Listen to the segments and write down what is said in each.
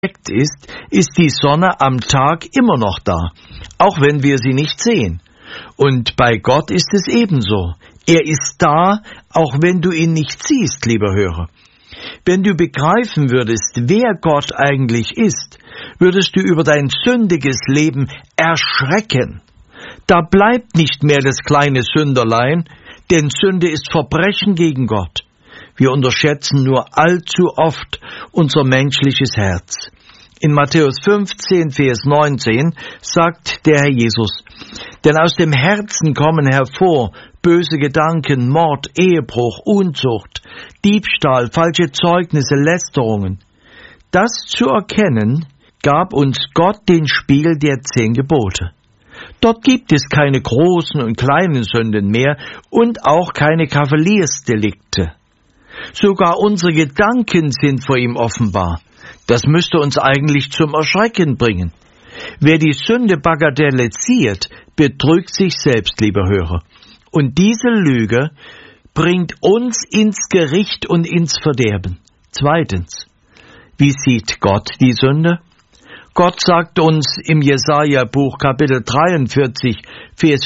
ist, ist die Sonne am Tag immer noch da, auch wenn wir sie nicht sehen. Und bei Gott ist es ebenso. Er ist da, auch wenn du ihn nicht siehst, lieber Hörer. Wenn du begreifen würdest, wer Gott eigentlich ist, würdest du über dein sündiges Leben erschrecken. Da bleibt nicht mehr das kleine Sünderlein, denn Sünde ist Verbrechen gegen Gott. Wir unterschätzen nur allzu oft unser menschliches Herz. In Matthäus 15, Vers 19 sagt der Herr Jesus: Denn aus dem Herzen kommen hervor böse Gedanken, Mord, Ehebruch, Unzucht, Diebstahl, falsche Zeugnisse, Lästerungen. Das zu erkennen, gab uns Gott den Spiegel der 10 Gebote. Dort gibt es keine großen und kleinen Sünden mehr und auch keine Kavaliersdelikte. Sogar unsere Gedanken sind vor ihm offenbar. Das müsste uns eigentlich zum Erschrecken bringen. Wer die Sünde bagatellisiert, betrügt sich selbst, lieber Hörer. Und diese Lüge bringt uns ins Gericht und ins Verderben. Zweitens, wie sieht Gott die Sünde? Gott sagt uns im Jesaja-Buch Kapitel 43, Vers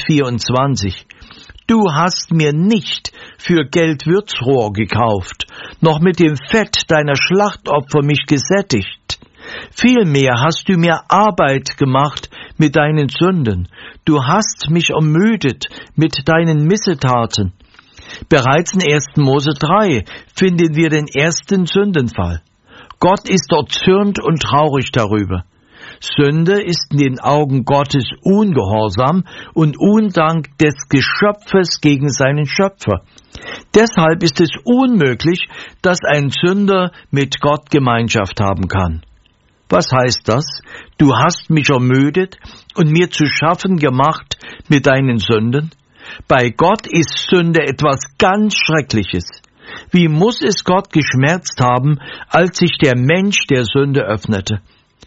24, Du hast mir nicht für Geld Würzrohr gekauft, noch mit dem Fett deiner Schlachtopfer mich gesättigt. Vielmehr hast du mir Arbeit gemacht mit deinen Sünden. Du hast mich ermüdet mit deinen Missetaten. Bereits in 1. Mose 3 finden wir den ersten Sündenfall. Gott ist erzürnt und traurig darüber. Sünde ist in den Augen Gottes Ungehorsam und Undank des Geschöpfes gegen seinen Schöpfer. Deshalb ist es unmöglich, dass ein Sünder mit Gott Gemeinschaft haben kann. Was heißt das? Du hast mich ermüdet und mir zu schaffen gemacht mit deinen Sünden? Bei Gott ist Sünde etwas ganz Schreckliches. Wie muss es Gott geschmerzt haben, als sich der Mensch der Sünde öffnete?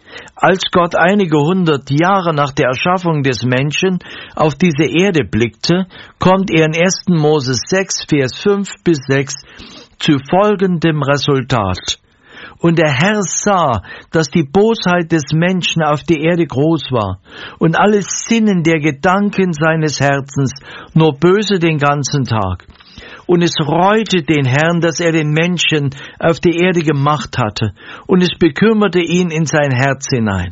Als Gott einige 100 Jahre nach der Erschaffung des Menschen auf diese Erde blickte, kommt er in 1. Mose 6, Vers 5 bis 6 zu folgendem Resultat. Und der Herr sah, dass die Bosheit des Menschen auf der Erde groß war und alles Sinnen der Gedanken seines Herzens nur böse den ganzen Tag. Und es reute den Herrn, dass er den Menschen auf die Erde gemacht hatte, und es bekümmerte ihn in sein Herz hinein.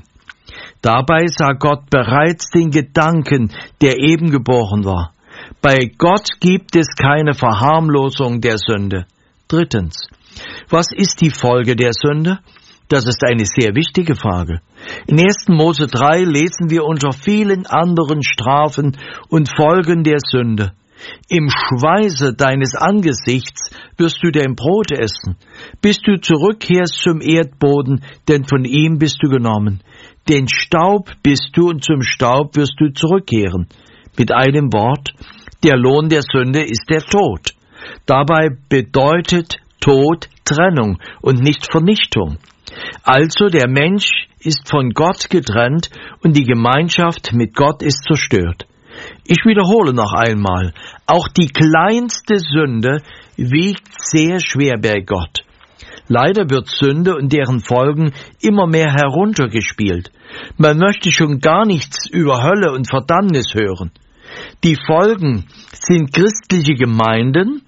Dabei sah Gott bereits den Gedanken, der eben geboren war. Bei Gott gibt es keine Verharmlosung der Sünde. Drittens, was ist die Folge der Sünde? Das ist eine sehr wichtige Frage. In 1. Mose 3 lesen wir unter vielen anderen Strafen und Folgen der Sünde: Im Schweiße deines Angesichts wirst du dein Brot essen, bis du zurückkehrst zum Erdboden, denn von ihm bist du genommen. Den Staub bist du und zum Staub wirst du zurückkehren. Mit einem Wort, der Lohn der Sünde ist der Tod. Dabei bedeutet Tod Trennung und nicht Vernichtung. Also der Mensch ist von Gott getrennt und die Gemeinschaft mit Gott ist zerstört. Ich wiederhole noch einmal, auch die kleinste Sünde wiegt sehr schwer bei Gott. Leider wird Sünde und deren Folgen immer mehr heruntergespielt. Man möchte schon gar nichts über Hölle und Verdammnis hören. Die Folgen sind christliche Gemeinden,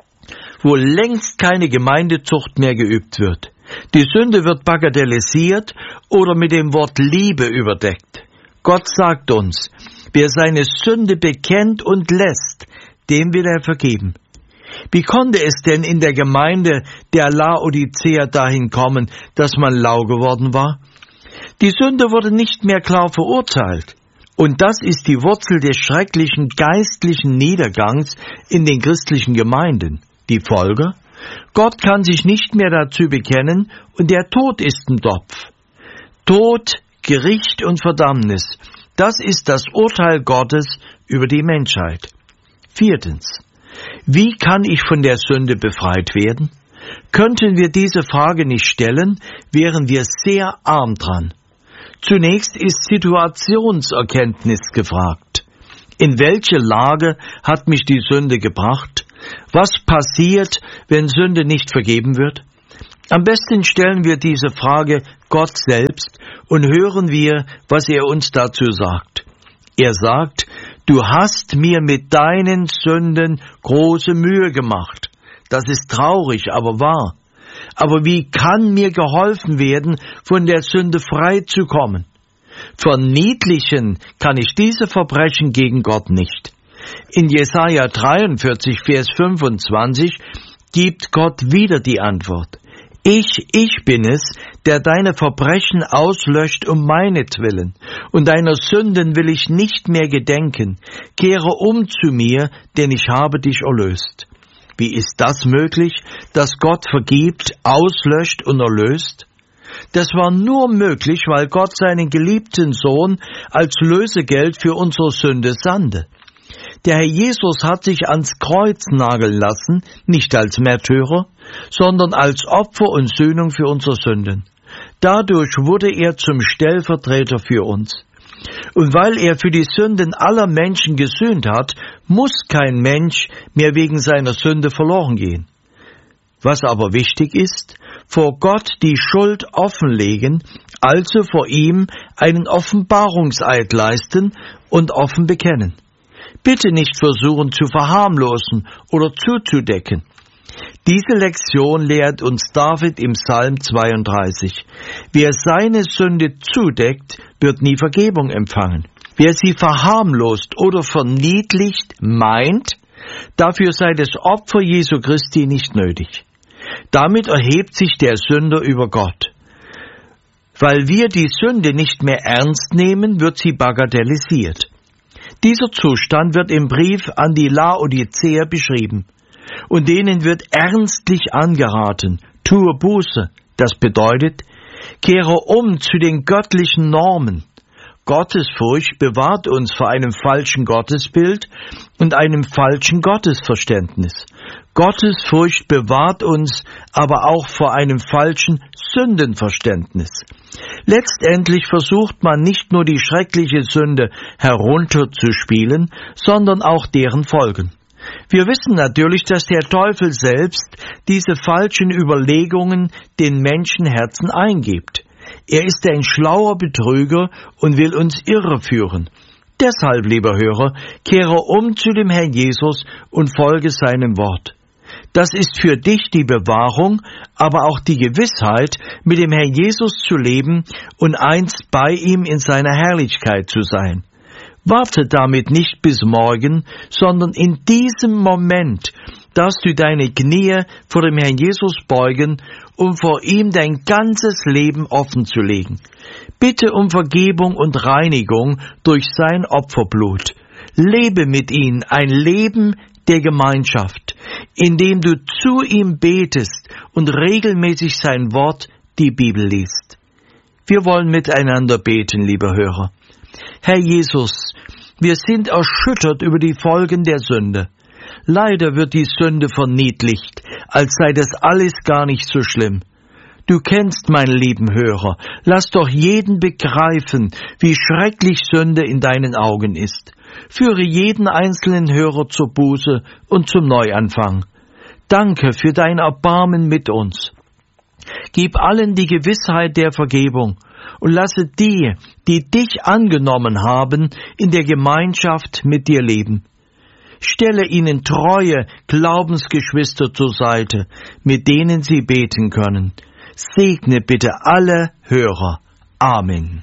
wo längst keine Gemeindezucht mehr geübt wird. Die Sünde wird bagatellisiert oder mit dem Wort Liebe überdeckt. Gott sagt uns, wer seine Sünde bekennt und lässt, dem will er vergeben. Wie konnte es denn in der Gemeinde der Laodicea dahin kommen, dass man lau geworden war? Die Sünde wurde nicht mehr klar verurteilt. Und das ist die Wurzel des schrecklichen geistlichen Niedergangs in den christlichen Gemeinden. Die Folge? Gott kann sich nicht mehr dazu bekennen und der Tod ist im Topf. Tod, Gericht und Verdammnis. Das ist das Urteil Gottes über die Menschheit. Viertens. Wie kann ich von der Sünde befreit werden? Könnten wir diese Frage nicht stellen, wären wir sehr arm dran. Zunächst ist Situationserkenntnis gefragt. In welche Lage hat mich die Sünde gebracht? Was passiert, wenn Sünde nicht vergeben wird? Am besten stellen wir diese Frage Gott selbst und hören wir, was er uns dazu sagt. Er sagt, du hast mir mit deinen Sünden große Mühe gemacht. Das ist traurig, aber wahr. Aber wie kann mir geholfen werden, von der Sünde frei zu kommen? Verniedlichen kann ich diese Verbrechen gegen Gott nicht. In Jesaja 43, Vers 25 gibt Gott wieder die Antwort. Ich bin es, der deine Verbrechen auslöscht um meinetwillen, und deiner Sünden will ich nicht mehr gedenken. Kehre um zu mir, denn ich habe dich erlöst. Wie ist das möglich, dass Gott vergibt, auslöscht und erlöst? Das war nur möglich, weil Gott seinen geliebten Sohn als Lösegeld für unsere Sünde sandte. Der Herr Jesus hat sich ans Kreuz nageln lassen, nicht als Märtyrer, sondern als Opfer und Sühnung für unsere Sünden. Dadurch wurde er zum Stellvertreter für uns. Und weil er für die Sünden aller Menschen gesühnt hat, muss kein Mensch mehr wegen seiner Sünde verloren gehen. Was aber wichtig ist, vor Gott die Schuld offenlegen, also vor ihm einen Offenbarungseid leisten und offen bekennen. Bitte nicht versuchen zu verharmlosen oder zuzudecken. Diese Lektion lehrt uns David im Psalm 32. Wer seine Sünde zudeckt, wird nie Vergebung empfangen. Wer sie verharmlost oder verniedlicht meint, dafür sei das Opfer Jesu Christi nicht nötig. Damit erhebt sich der Sünder über Gott. Weil wir die Sünde nicht mehr ernst nehmen, wird sie bagatellisiert. Dieser Zustand wird im Brief an die Laodicea beschrieben. Und denen wird ernstlich angeraten, tue Buße. Das bedeutet, kehre um zu den göttlichen Normen. Gottesfurcht bewahrt uns vor einem falschen Gottesbild und einem falschen Gottesverständnis. Gottesfurcht bewahrt uns aber auch vor einem falschen Sündenverständnis. Letztendlich versucht man nicht nur die schreckliche Sünde herunterzuspielen, sondern auch deren Folgen. Wir wissen natürlich, dass der Teufel selbst diese falschen Überlegungen den Menschenherzen eingibt. Er ist ein schlauer Betrüger und will uns irreführen. Deshalb, lieber Hörer, kehre um zu dem Herrn Jesus und folge seinem Wort. Das ist für dich die Bewahrung, aber auch die Gewissheit, mit dem Herrn Jesus zu leben und einst bei ihm in seiner Herrlichkeit zu sein. Warte damit nicht bis morgen, sondern in diesem Moment darfst du deine Knie vor dem Herrn Jesus beugen, um vor ihm dein ganzes Leben offen zu legen. Bitte um Vergebung und Reinigung durch sein Opferblut. Lebe mit ihm ein Leben der Gemeinschaft, indem du zu ihm betest und regelmäßig sein Wort, die Bibel, liest. Wir wollen miteinander beten, lieber Hörer. Herr Jesus, wir sind erschüttert über die Folgen der Sünde. Leider wird die Sünde verniedlicht, als sei das alles gar nicht so schlimm. Du kennst meinen lieben Hörer. Lass doch jeden begreifen, wie schrecklich Sünde in deinen Augen ist. Führe jeden einzelnen Hörer zur Buße und zum Neuanfang. Danke für dein Erbarmen mit uns. Gib allen die Gewissheit der Vergebung und lasse die, die dich angenommen haben, in der Gemeinschaft mit dir leben. Stelle ihnen treue Glaubensgeschwister zur Seite, mit denen sie beten können. Segne bitte alle Hörer. Amen.